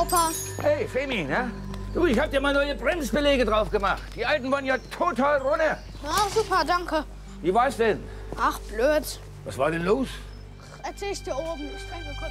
Opa. Hey, Femi, ne? Du, ich hab dir mal neue Bremsbeläge drauf gemacht. Die alten waren ja total runter. Ja, super, danke. Wie war's denn? Ach, blöd. Was war denn los? Erzähl ich dir oben. Ich trinke kurz